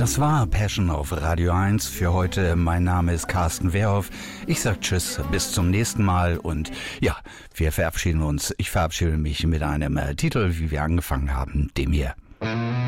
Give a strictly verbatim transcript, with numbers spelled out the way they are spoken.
Das war Passion auf Radio eins für heute. Mein Name ist Carsten Wehrhoff. Ich sag Tschüss, bis zum nächsten Mal und ja, wir verabschieden uns. Ich verabschiede mich mit einem äh, Titel, wie wir angefangen haben, dem hier.